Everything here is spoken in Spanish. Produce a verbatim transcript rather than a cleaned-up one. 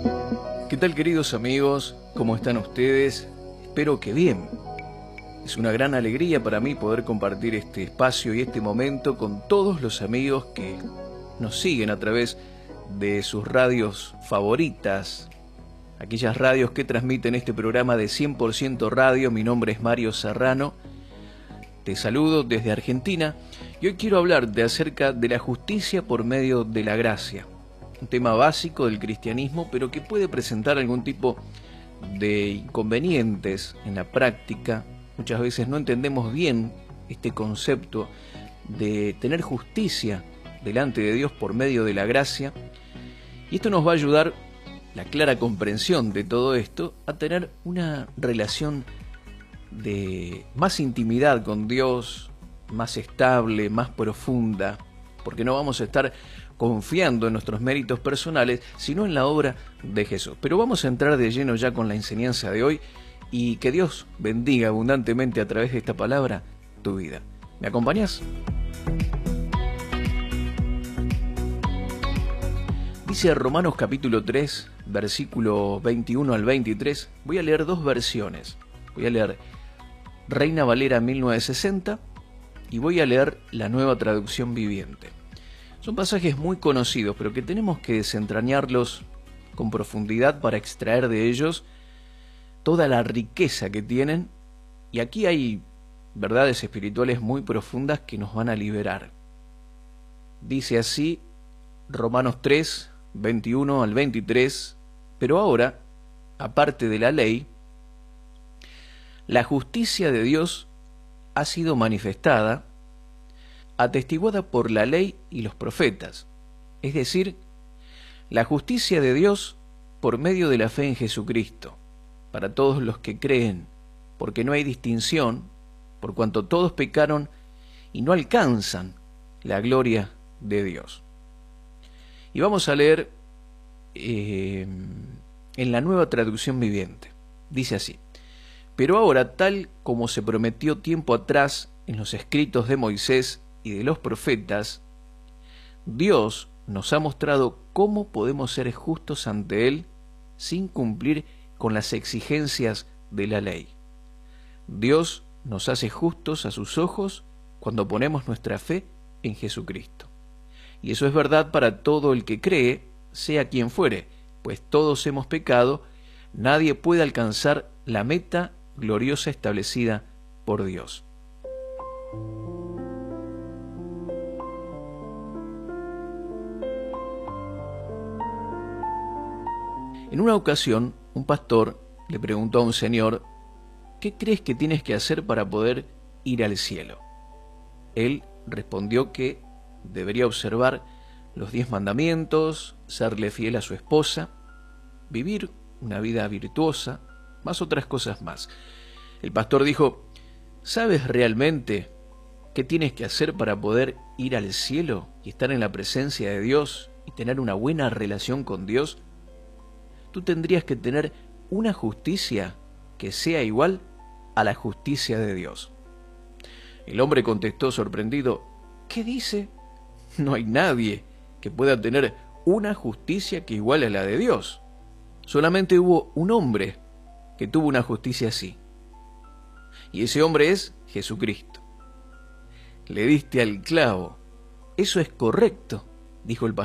¿Qué tal, queridos amigos? ¿Cómo están ustedes? Espero que bien. Es una gran alegría para mí poder compartir este espacio y este momento con todos los amigos que nos siguen a través de sus radios favoritas, aquellas radios que transmiten este programa de cien por ciento Radio. Mi nombre es Mario Serrano, te saludo desde Argentina y hoy quiero hablarte acerca de la justicia por medio de la gracia. Un tema básico del cristianismo, pero que puede presentar algún tipo de inconvenientes en la práctica. Muchas veces no entendemos bien este concepto de tener justicia delante de Dios por medio de la gracia. Y esto nos va a ayudar, la clara comprensión de todo esto, a tener una relación de más intimidad con Dios, más estable, más profunda, porque no vamos a estar confiando en nuestros méritos personales, sino en la obra de Jesús. Pero vamos a entrar de lleno ya con la enseñanza de hoy y que Dios bendiga abundantemente a través de esta palabra tu vida. ¿Me acompañás? Dice Romanos capítulo tres, versículo veintiuno al veintitrés. Voy a leer dos versiones. Voy a leer Reina Valera mil novecientos sesenta y voy a leer la Nueva Traducción Viviente. Son pasajes muy conocidos, pero que tenemos que desentrañarlos con profundidad para extraer de ellos toda la riqueza que tienen. Y aquí hay verdades espirituales muy profundas que nos van a liberar. Dice así Romanos tres, veintiuno al veintitrés. Pero ahora, aparte de la ley, la justicia de Dios ha sido manifestada, atestiguada por la ley y los profetas, es decir, la justicia de Dios por medio de la fe en Jesucristo, para todos los que creen, porque no hay distinción, por cuanto todos pecaron y no alcanzan la gloria de Dios. Y vamos a leer eh, en la Nueva Traducción Viviente. Dice así: pero ahora, tal como se prometió tiempo atrás en los escritos de Moisés y de los profetas, Dios nos ha mostrado cómo podemos ser justos ante Él sin cumplir con las exigencias de la ley. Dios nos hace justos a sus ojos cuando ponemos nuestra fe en Jesucristo. Y eso es verdad para todo el que cree, sea quien fuere, pues todos hemos pecado, nadie puede alcanzar la meta gloriosa establecida por Dios. En una ocasión, un pastor le preguntó a un señor: ¿qué crees que tienes que hacer para poder ir al cielo? Él respondió que debería observar los diez mandamientos, serle fiel a su esposa, vivir una vida virtuosa, más otras cosas más. El pastor dijo: ¿sabes realmente qué tienes que hacer para poder ir al cielo y estar en la presencia de Dios y tener una buena relación con Dios? Tú tendrías que tener una justicia que sea igual a la justicia de Dios. El hombre contestó sorprendido: ¿qué dice? No hay nadie que pueda tener una justicia que iguale a la de Dios. Solamente hubo un hombre que tuvo una justicia así. Y ese hombre es Jesucristo. Le diste al clavo. Eso es correcto, dijo el pastor.